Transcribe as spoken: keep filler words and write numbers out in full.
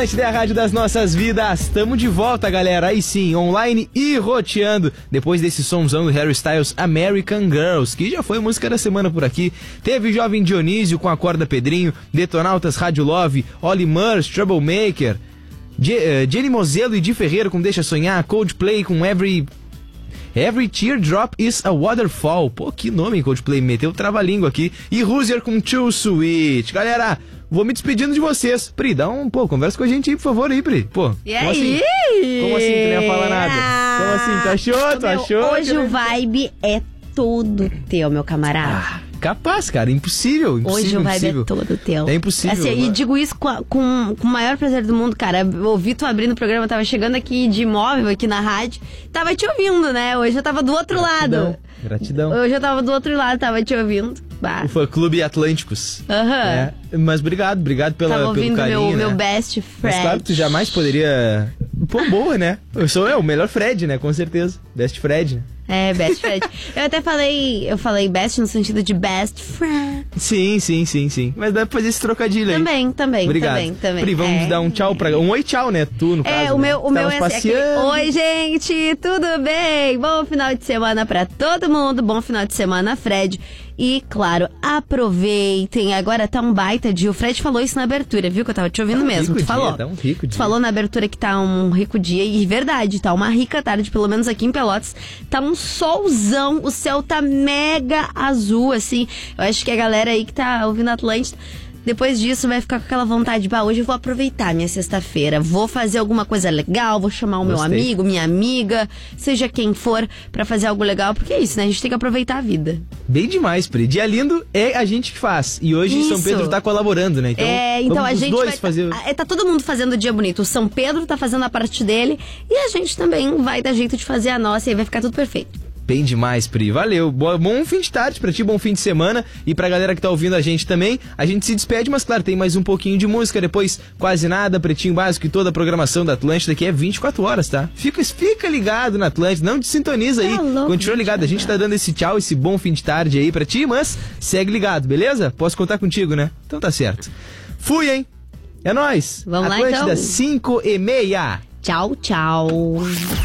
É a rádio das nossas vidas, tamo de volta, galera, aí sim, online e roteando, depois desse somzão do Harry Styles, American Girls, que já foi música da semana por aqui. Teve Jovem Dionísio com Acorda Pedrinho, Detonautas, Rádio Love, Olly Murs, Troublemaker, Je- uh, Jenny Mozelo e Di Ferreira com Deixa Sonhar, Coldplay com Every... Every Teardrop is a Waterfall. Pô, que nome, hein, Coldplay, meteu trava-língua aqui. E Hoosier com Too Sweet. Galera, vou me despedindo de vocês. Pri, dá um, pô, conversa com a gente aí, por favor, aí, Pri. Pô, e como aí? assim? Como assim? Tu não ia falar nada? Como assim? Tu achou? Tu Meu, achou? Hoje o vibe é todo teu, meu camarada. Ah, capaz, cara, impossível, impossível, Hoje o vibe impossível. é todo teu. É impossível. Assim, e digo isso com, a- com, com o maior prazer do mundo, cara. Eu ouvi tu abrindo o programa, eu tava chegando aqui de imóvel, aqui na rádio. Tava te ouvindo, né? Hoje eu tava do outro Gratidão, lado. Gratidão. Hoje eu tava do outro lado, tava te ouvindo. Bah. O Fã Clube Atlânticos. Aham. É, mas obrigado, obrigado pela, Tava pelo ouvindo carinho, meu, né? meu best friend. Mas claro que tu jamais poderia... Pô, boa, né? Eu sou eu, o melhor Fred, né? Com certeza. Best Fred, né? É, best friend. Eu até falei, eu falei best no sentido de best friend. Sim, sim, sim, sim. Mas dá pra fazer esse trocadilho aí. Também, também, Obrigado. também, também. Pri, vamos É. dar um tchau pra... Um oi tchau, né? Tu, no É, caso, o né? meu, o meu Tavas é assim, aquele, passeando. oi, gente, tudo bem? Bom final de semana pra todo mundo, bom final de semana, Fred. E, claro, aproveitem, agora tá um baita dia. O Fred falou isso na abertura, viu? Que eu tava te ouvindo Tá um mesmo, rico tu dia, falou. tá um rico Tu dia. falou na abertura que tá um rico dia, e verdade, tá uma rica tarde, pelo menos aqui em Pelotas. Tá um solzão, o céu tá mega azul, assim. Eu acho que a galera aí que tá ouvindo Atlântida, depois disso vai ficar com aquela vontade, bah, hoje eu vou aproveitar minha sexta-feira, vou fazer alguma coisa legal, vou chamar o meu Gostei. amigo, minha amiga, seja quem for, pra fazer algo legal, porque é isso, né? A gente tem que aproveitar a vida. Bem demais, Pri. Dia lindo é a gente que faz. E hoje São Isso. Pedro tá colaborando, né? Então, é, então vamos a os gente dois vai fazer... tá, é, tá todo mundo fazendo o dia bonito. O São Pedro tá fazendo a parte dele e a gente também vai dar jeito de fazer a nossa e aí vai ficar tudo perfeito. Bem demais, Pri. Valeu. Boa, bom fim de tarde pra ti, bom fim de semana. E pra galera que tá ouvindo a gente também, a gente se despede, mas claro, tem mais um pouquinho de música. Depois, quase nada, Pretinho Básico e toda a programação da Atlântida, que é vinte e quatro horas, tá? Fica, fica ligado na Atlântida, não desintoniza aí. Tá louco, Continua ligado. A gente tá dando esse tchau, esse bom fim de tarde aí pra ti, mas segue ligado, beleza? Posso contar contigo, né? Então tá certo. Fui, hein? É nóis. Vamos lá, Atlântida, então. cinco e meia. Tchau, tchau.